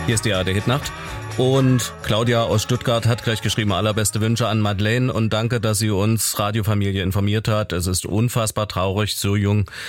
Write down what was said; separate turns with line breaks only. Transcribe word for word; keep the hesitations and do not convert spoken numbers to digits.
Hier ist die A R D-Hitnacht. Und Claudia aus Stuttgart hat gleich geschrieben, allerbeste Wünsche an Madeleine und danke, dass sie uns Radiofamilie informiert hat. Es ist unfassbar traurig, so jung